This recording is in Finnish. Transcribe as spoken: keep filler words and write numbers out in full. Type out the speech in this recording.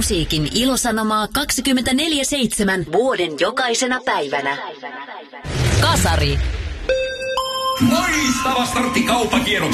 musiikin ilosanomaa kaksikymmentäneljä seitsemän vuoden jokaisena päivänä. Kasari. Loistava startti kauppakierrokselle.